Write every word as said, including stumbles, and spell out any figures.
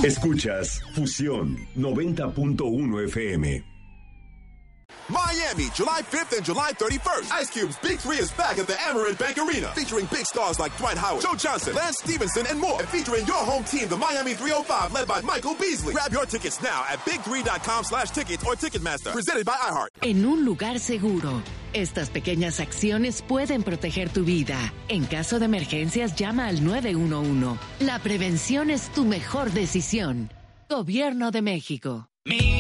Escuchas Fusión noventa punto uno F M. Miami, July fifth and July thirty-first. Ice Cube's Big Three is back at the Amerant Bank Arena, featuring big stars like Dwight Howard, Joe Johnson, Lance Stevenson, and more. And featuring your home team, the Miami three oh five, led by Michael Beasley. Grab your tickets now at big three dot com slash tickets or Ticketmaster. Presented by iHeart. En un lugar seguro. Estas pequeñas acciones pueden proteger tu vida. En caso de emergencias, llama al nueve uno uno. La prevención es tu mejor decisión. Gobierno de México.